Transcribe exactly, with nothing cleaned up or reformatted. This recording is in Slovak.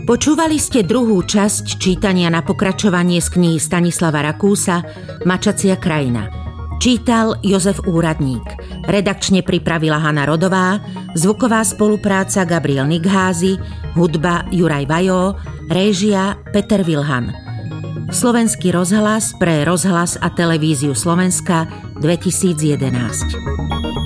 Počúvali ste druhú časť čítania na pokračovanie z knihy Stanislava Rakúsa Mačacia krajina. Čítal Jozef Úradník. Redakčne pripravila Hana Rodová, zvuková spolupráca Gabriel Nikházy, hudba Juraj Vajó, réžia Peter Vilhan. Slovenský rozhlas pre rozhlas a televíziu Slovenska dvetisíc jedenásť.